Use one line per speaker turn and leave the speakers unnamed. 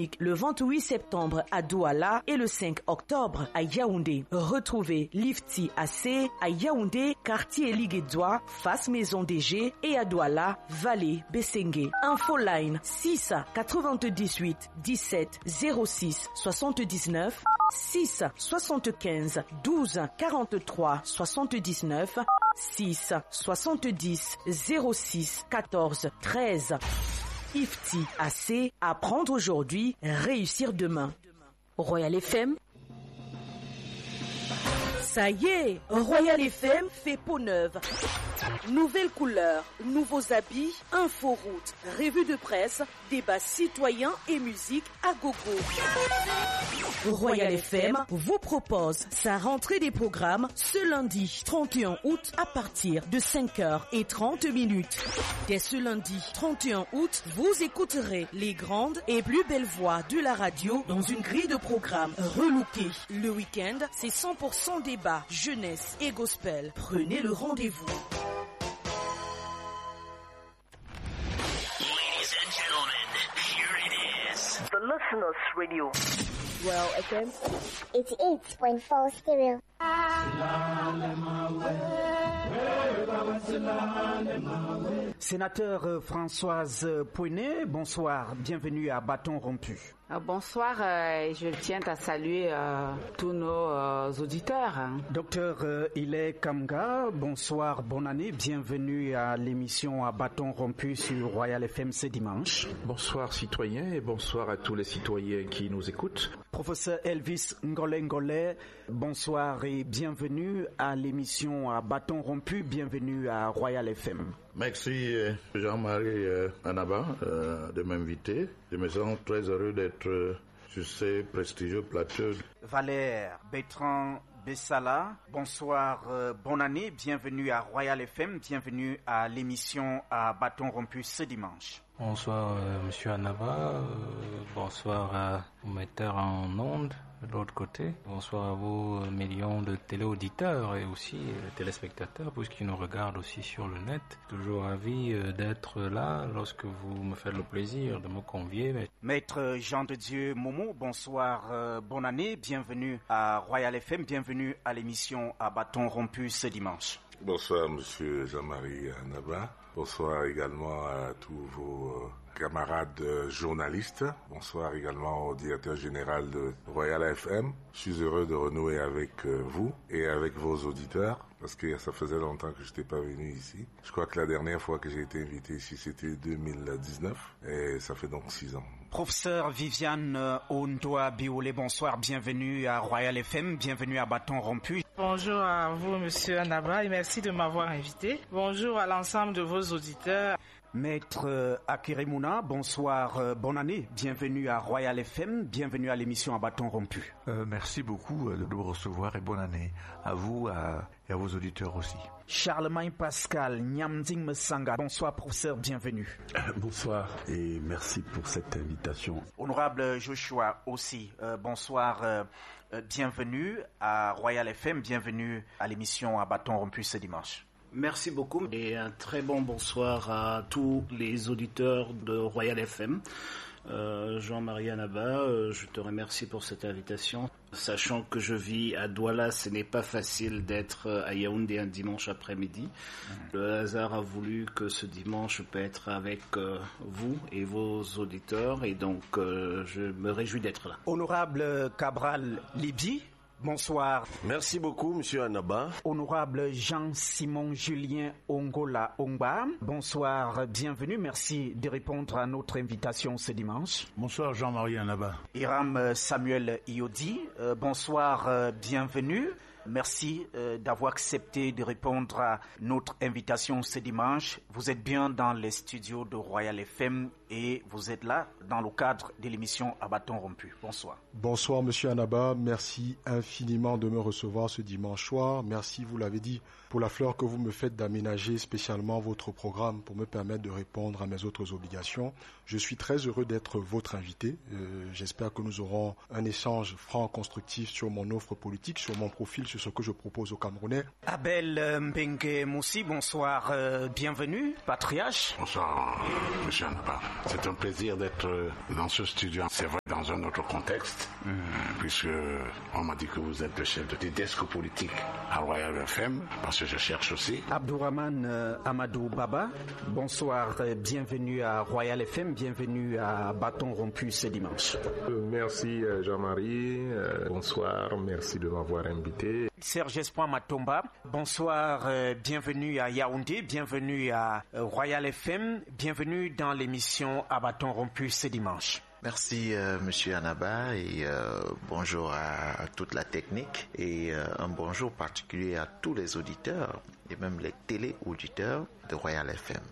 Dynamique le 28 septembre à Douala et le 5 octobre à Yaoundé. Retrouvez Lifty AC à Yaoundé, quartier Liguédoua, face Maison DG et à Douala, Vallée Bessengue. Infoline 6 98 17 06 79 6 75 12 43 79 6 70 06 14 13. Ifti AC, apprendre aujourd'hui, réussir demain. Royal FM. Ça y est, Royal FM fait peau neuve. Nouvelles couleurs, nouveaux habits, inforoute, revue de presse, débats citoyens et musique à gogo. Royal FM vous propose sa rentrée des programmes ce lundi 31 août à partir de 5h30. Dès ce lundi 31 août, vous écouterez les grandes et plus belles voix de la radio dans une grille de programmes relookée. Le week-end, c'est 100% débat, jeunesse et gospel. Prenez le rendez-vous.
Ladies and gentlemen, here it is.
The Listeners Radio.
Well, FM
88.4 stereo.
Sénateur Françoise Pouinet, bonsoir, bienvenue à Bâton Rompu.
Bonsoir, je tiens à saluer tous nos auditeurs.
Docteur Ile Kamga, bonsoir, bonne année, bienvenue à l'émission à Bâton Rompu sur Royal FM ce dimanche.
Bonsoir citoyens et bonsoir à tous les citoyens qui nous écoutent.
Professeur Elvis Ngolé, bonsoir et bienvenue à l'émission à Bâton Rompu, bienvenue à Royal FM.
Merci Jean-Marie Anaba de m'inviter. Je me sens très heureux d'être sur ces prestigieux plateaux.
Valère Bertrand Bessala, bonsoir, bonne année, bienvenue à Royal FM, bienvenue à l'émission à Bâton Rompu ce dimanche.
Bonsoir Monsieur Anaba, bonsoir au metteur en ondes de l'autre côté, bonsoir à vos millions de téléauditeurs et aussi téléspectateurs puisqu'ils nous regardent aussi sur le net. Toujours ravi d'être là lorsque vous me faites le plaisir de me convier.
Maître Jean de Dieu Momo, bonsoir, bonne année, bienvenue à Royal FM, bienvenue à l'émission à Bâton Rompu ce dimanche.
Bonsoir Monsieur Jean-Marie Anaba, bonsoir également à tous vos camarades journalistes, bonsoir également au directeur général de Royal FM. Je suis heureux de renouer avec vous et avec vos auditeurs parce que ça faisait longtemps que je n'étais pas venu ici. Je crois que la dernière fois que j'ai été invité ici c'était 2019 et ça fait donc 6 ans.
Professeur Viviane Ondoa Biolé, bonsoir, bienvenue à Royal FM, bienvenue à Bâton Rompu.
Bonjour à vous Monsieur Anaba et merci de m'avoir invité. Bonjour à l'ensemble de vos auditeurs.
Maître Akiremouna, bonsoir, bonne année, bienvenue à Royal FM, bienvenue à l'émission à Bâton Rompu.
Merci beaucoup de nous recevoir et bonne année à vous et à vos auditeurs aussi.
Charlemagne Pascal, Nyamding Mesanga, bonsoir professeur, bienvenue.
Bonsoir et merci pour cette invitation.
Honorable Joshua aussi, bonsoir, bienvenue à Royal FM, bienvenue à l'émission à Bâton Rompu ce dimanche.
Merci beaucoup et un très bon bonsoir à tous les auditeurs de Royal FM. Jean-Marie Anaba, je te remercie pour cette invitation. Sachant que je vis à Douala, ce n'est pas facile d'être à Yaoundé un dimanche après-midi. Le hasard a voulu que ce dimanche je peux être avec vous et vos auditeurs et donc je me réjouis d'être là.
Honorable Cabral Libi, bonsoir.
Merci beaucoup, Monsieur Anaba.
Honorable Jean-Simon Julien Ongola Ongba, bonsoir, bienvenue, merci de répondre à notre invitation ce dimanche.
Bonsoir Jean-Marie Anaba.
Hiram Samuel Iodi, bonsoir, bienvenue. Merci d'avoir accepté de répondre à notre invitation ce dimanche. Vous êtes bien dans les studios de Royal FM et vous êtes là dans le cadre de l'émission à Bâton Rompu. Bonsoir.
Bonsoir Monsieur Anaba, merci infiniment de me recevoir ce dimanche soir. Merci, vous l'avez dit, pour la fleur que vous me faites d'aménager spécialement votre programme pour me permettre de répondre à mes autres obligations. Je suis très heureux d'être votre invité. J'espère que nous aurons un échange franc, constructif sur mon offre politique, sur mon profil, sur ce que je propose aux Camerounais.
Abel Mbengue Moussi, bonsoir, bienvenue, patriarche.
Bonsoir, Monsieur Anaba.
C'est un plaisir d'être dans ce studio. C'est vrai, dans un autre contexte, puisque on m'a dit que vous êtes le chef de desk politique à Royal FM, parce que je cherche aussi.
Abdourahmane Amadou Baba, bonsoir, bienvenue à Royal FM, bienvenue à Bâton Rompu ce dimanche.
Merci Jean-Marie, bonsoir, merci de m'avoir invité.
Serge Espoir Matomba, bonsoir, bienvenue à Yaoundé, bienvenue à Royal FM, bienvenue dans l'émission à Bâton Rompu ce dimanche.
Merci Monsieur Anaba et bonjour à toute la technique et un bonjour particulier à tous les auditeurs et même les télé-auditeurs de Royal FM.